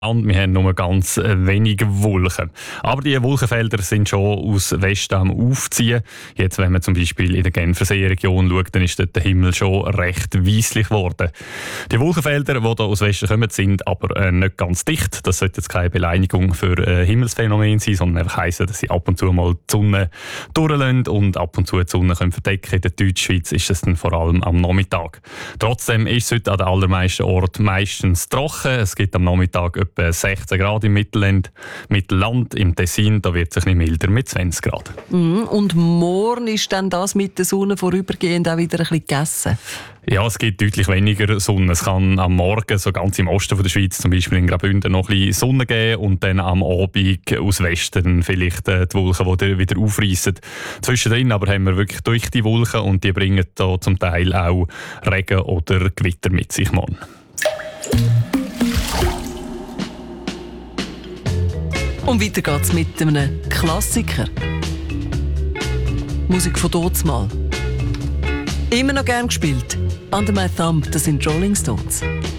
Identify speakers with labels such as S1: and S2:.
S1: und wir haben nur ganz wenige Wolken. Aber die Wolkenfelder sind schon aus Westen am Aufziehen. Jetzt, wenn man zum Beispiel in der Genfersee-Region schaut, dann ist dort der Himmel schon recht weisslich geworden. Die Wolkenfelder, die hier aus Westen kommen, sind aber nicht ganz dicht. Das sollte jetzt keine Beleidigung für Himmelsphänomen sein, sondern einfach heissen, dass sie ab und zu mal die Sonne durchlassen und ab und zu die Sonne verdecken können. In der Deutschschweiz ist es dann vor allem am Nachmittag. Trotzdem ist es heute an den allermeisten Orten meistens trocken. Es gibt am Nachmittag etwa 16 Grad im Mittelland. Im Tessin, da wird es ein bisschen milder mit 20 Grad.
S2: Und morgen ist dann das mit der Sonne vorübergehend auch wieder ein bisschen gegessen?
S1: Ja, es gibt deutlich weniger Sonne. Es kann am Morgen, so ganz im Osten von der Schweiz, zum Beispiel in Graubünden, noch ein bisschen Sonne geben und dann am Abend aus Westen vielleicht die Wolken, die wieder aufreissen. Zwischendrin aber haben wir wirklich durch die Wolken und die bringen da zum Teil auch Regen oder Gewitter mit sich morgen.
S2: Und weiter geht's mit einem Klassiker. Musik von damals. Immer noch gern gespielt. Under My Thumb, das sind Rolling Stones.